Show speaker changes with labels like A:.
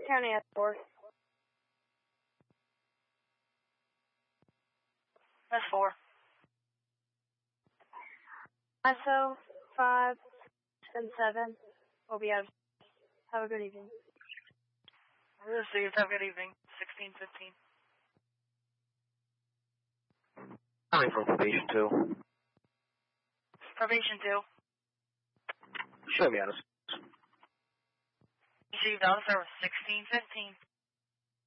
A: County at 4.
B: That's 4.
A: ISO 5 and 7 will be out. Have a good evening.
B: See you. Have a good evening. 1615.
C: Coming from probation 2.
B: Probation 2.
C: Show me, Alice.
B: Received officer with 1615.